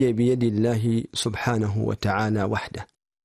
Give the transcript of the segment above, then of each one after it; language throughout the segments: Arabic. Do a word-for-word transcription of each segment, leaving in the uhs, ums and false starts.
بيد الله سبحانه وتعالى وحده،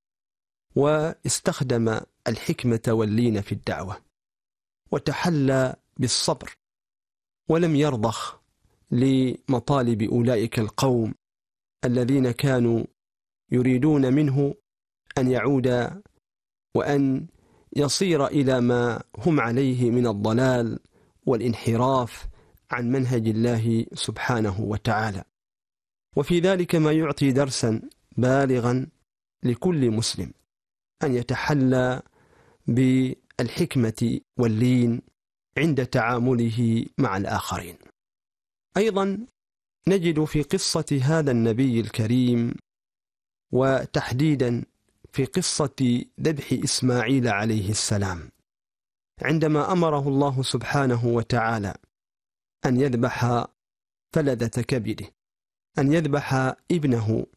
واستخدم الحكمة واللين في الدعوة، وتحلى بالصبر، ولم يرضخ لمطالب أولئك القوم الذين كانوا يريدون منه أن يعود وأن يصير إلى ما هم عليه من الضلال والانحراف عن منهج الله سبحانه وتعالى. وفي ذلك ما يعطي درسا بالغا لكل مسلم، أن يتحلى بالحكمة واللين عند تعامله مع الآخرين. أيضا نجد في قصة هذا النبي الكريم، وتحديدا في قصة ذبح إسماعيل عليه السلام، عندما أمره الله سبحانه وتعالى أن يذبح فلذة كبده، أن يذبح ابنه،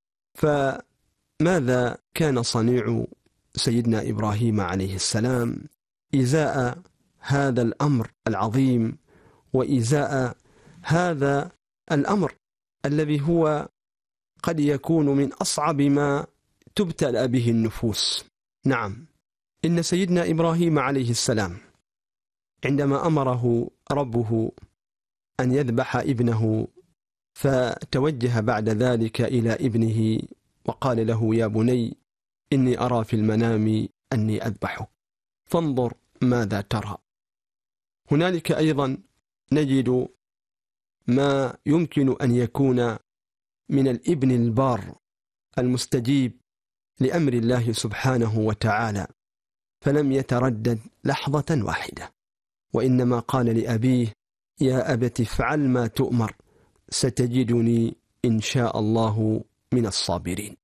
فماذا كان صنيع سيدنا إبراهيم عليه السلام إزاء هذا الأمر العظيم، وإزاء هذا الأمر الذي هو قد يكون من أصعب ما تبتلى به النفوس؟ نعم، إن سيدنا إبراهيم عليه السلام عندما أمره ربه أن يذبح ابنه، فتوجه بعد ذلك إلى ابنه وقال له: يا بني إني أرى في المنام أني أذبحك فانظر ماذا ترى. هنالك أيضا نجد ما يمكن أن يكون من الابن البار المستجيب لأمر الله سبحانه وتعالى، فلم يتردد لحظة واحدة، وإنما قال لأبيه: يا أبت افعل ما تؤمر ستجدني إن شاء الله من الصابرين.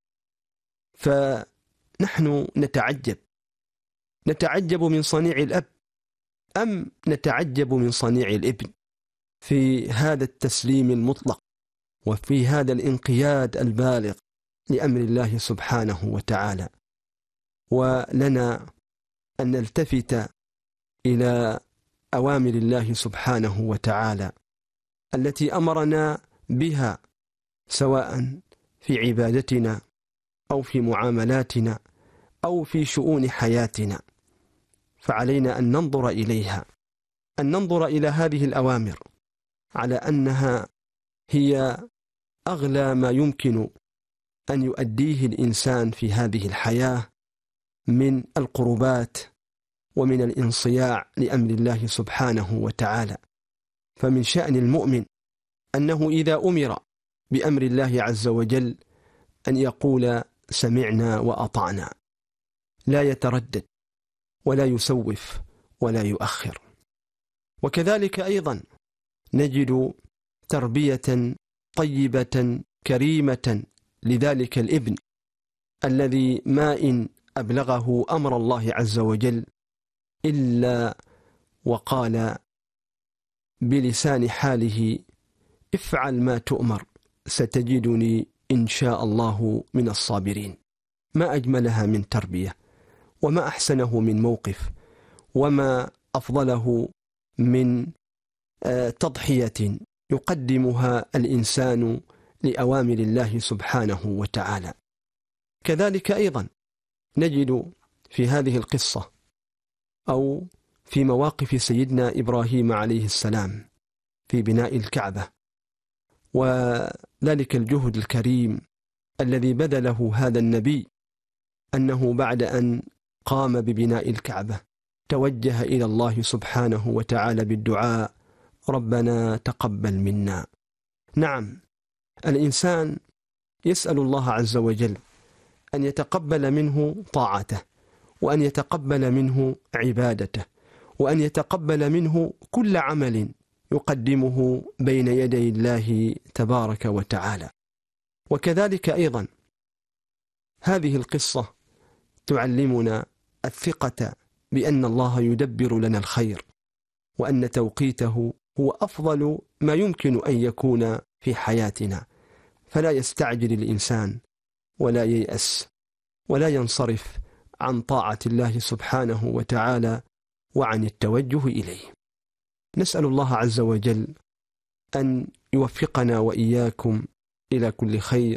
فنحن نتعجب نتعجب من صنيع الأب، أم نتعجب من صنيع الابن في هذا التسليم المطلق، وفي هذا الانقياد البالغ لأمر الله سبحانه وتعالى. ولنا أن نلتفت إلى أوامر الله سبحانه وتعالى التي أمرنا بها، سواء في عبادتنا أو في معاملاتنا أو في شؤون حياتنا، فعلينا أن ننظر إليها، أن ننظر إلى هذه الأوامر على أنها هي أغلى ما يمكن أن يؤديه الإنسان في هذه الحياة من القربات ومن الانصياع لأمر الله سبحانه وتعالى. فمن شأن المؤمن أنه إذا أمر بأمر الله عز وجل أن يقول: سمعنا وأطعنا، لا يتردد ولا يسوف ولا يؤخر. وكذلك أيضا نجد تربية طيبة كريمة لذلك الابن الذي ما إن أبلغه أمر الله عز وجل إلا وقال بلسان حاله: افعل ما تؤمر ستجدني إن شاء الله من الصابرين. ما أجملها من تربية، وما أحسنه من موقف، وما أفضله من تضحية يقدمها الإنسان لأوامر الله سبحانه وتعالى. كذلك أيضا نجد في هذه القصة أو في مواقف سيدنا إبراهيم عليه السلام في بناء الكعبة، وذلك الجهد الكريم الذي بذله هذا النبي، أنه بعد أن قام ببناء الكعبة توجه إلى الله سبحانه وتعالى بالدعاء: ربنا تقبل منا. نعم، الإنسان يسأل الله عز وجل أن يتقبل منه طاعته، وأن يتقبل منه عبادته، وأن يتقبل منه كل عمل يقدمه بين يدي الله تبارك وتعالى. وكذلك أيضا هذه القصة تعلمنا الثقة بأن الله يدبر لنا الخير، وأن توقيته هو أفضل ما يمكن أن يكون في حياتنا، فلا يستعجل الإنسان ولا ييأس ولا ينصرف عن طاعة الله سبحانه وتعالى وعن التوجه إليه. نسأل الله عز وجل أن يوفقنا وإياكم إلى كل خير،